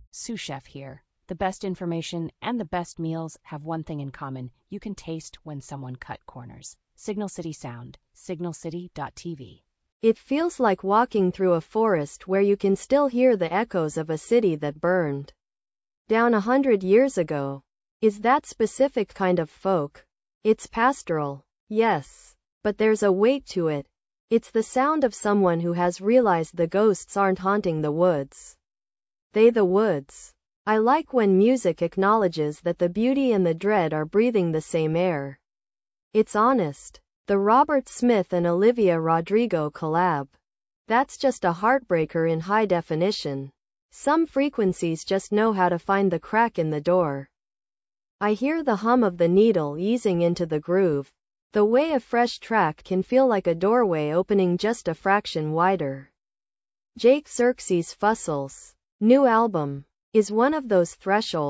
Sous chef here. The best information and the best meals have one thing in common. You can taste when someone cut corners. Signal City Sound, signalcity.tv. It feels like walking through a forest where you can still hear the echoes of a city that burned down 100 years ago. Is that specific kind of folk? It's pastoral, yes, but there's a weight to it. It's the sound of someone who has realized the ghosts aren't haunting the woods. They the woods. I like when music acknowledges that the beauty and the dread are breathing the same air. It's honest. The Robert Smith and Olivia Rodrigo collab. That's just a heartbreaker in high definition. Some frequencies just know how to find the crack in the door. I hear the hum of the needle easing into the groove. The way a fresh track can feel like a doorway opening just a fraction wider. Jake Xerxes Fussell's new album is one of those thresholds.